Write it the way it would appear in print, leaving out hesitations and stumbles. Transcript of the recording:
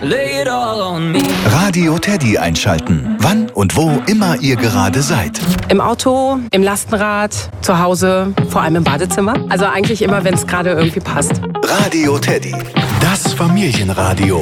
lay it all on me. Radio Teddy einschalten. Wann und wo immer ihr gerade seid. Im Auto, im Lastenrad, zu Hause, vor allem im Badezimmer. Also eigentlich immer, wenn es gerade irgendwie passt. Radio Teddy. Das Familienradio.